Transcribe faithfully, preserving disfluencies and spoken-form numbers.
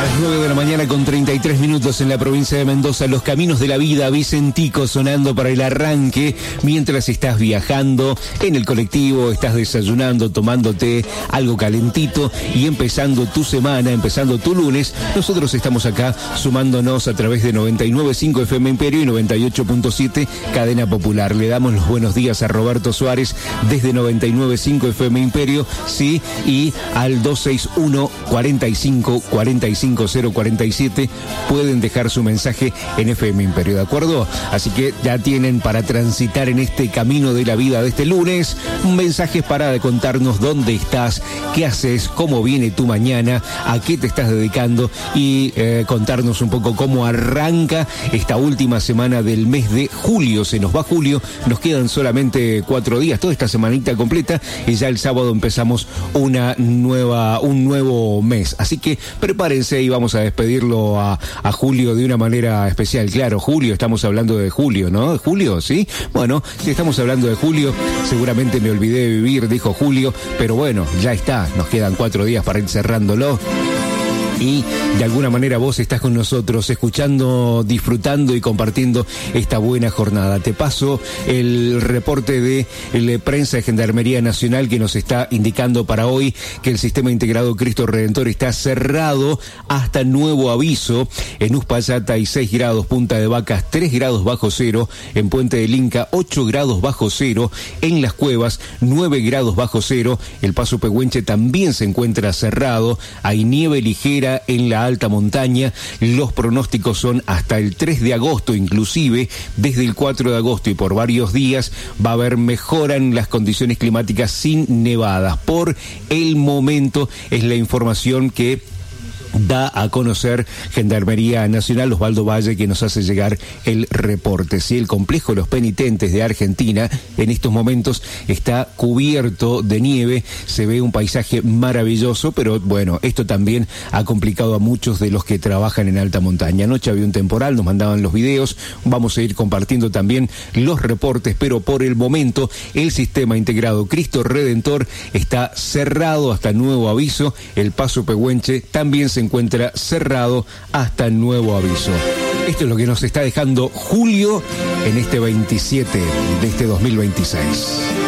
las nueve de la mañana con treinta y tres minutos en la provincia de Mendoza, Los Caminos de la Vida, Vicentico sonando para el arranque mientras estás viajando en el colectivo, estás desayunando, tomándote algo calentito y empezando tu semana, empezando tu lunes. Nosotros estamos acá sumándonos a través de noventa y nueve punto cinco F M Imperio y noventa y ocho punto siete Cadena Popular. Le damos los buenos días a Roberto Suárez desde noventa y nueve punto cinco F M Imperio, sí, y al dos seis uno, cuarenta y cinco, cuarenta y cinco cero cuarenta y siete pueden dejar su mensaje en F M Imperio, ¿de acuerdo? Así que ya tienen para transitar en este camino de la vida de este lunes un mensaje para contarnos dónde estás, qué haces, cómo viene tu mañana, a qué te estás dedicando y eh, contarnos un poco cómo arranca esta última semana del mes de julio. Se nos va julio, nos quedan solamente cuatro días, toda esta semanita completa, y ya el sábado empezamos una nueva, un nuevo mes. Así que prepárense y vamos a despedirlo a, a Julio de una manera especial. Claro, Julio, estamos hablando de Julio, ¿no? ¿De Julio? ¿Sí? Bueno, si estamos hablando de Julio, seguramente me olvidé de vivir, dijo Julio, pero bueno, ya está, nos quedan cuatro días para ir cerrándolo. Y de alguna manera vos estás con nosotros escuchando, disfrutando y compartiendo esta buena jornada. Te paso el reporte de la prensa de Gendarmería Nacional que nos está indicando para hoy que el sistema integrado Cristo Redentor está cerrado hasta nuevo aviso. En Uspallata hay seis grados, Punta de Vacas tres grados bajo cero, en Puente del Inca ocho grados bajo cero, en Las Cuevas nueve grados bajo cero, el Paso Pehuenche también se encuentra cerrado, hay nieve ligera en la alta montaña. Los pronósticos son hasta el tres de agosto, inclusive desde el cuatro de agosto y por varios días va a haber mejora en las condiciones climáticas sin nevadas. Por el momento es la información que da a conocer Gendarmería Nacional. Osvaldo Valle, que nos hace llegar el reporte. Sí, el complejo Los Penitentes de Argentina en estos momentos está cubierto de nieve, se ve un paisaje maravilloso, pero bueno, esto también ha complicado a muchos de los que trabajan en alta montaña. Anoche había un temporal, nos mandaban los videos, vamos a ir compartiendo también los reportes, pero por el momento el sistema integrado Cristo Redentor está cerrado hasta nuevo aviso. El Paso Pehuenche también se encuentra cerrado hasta nuevo aviso. Esto es lo que nos está dejando julio en este veintisiete de este dos mil veintiséis.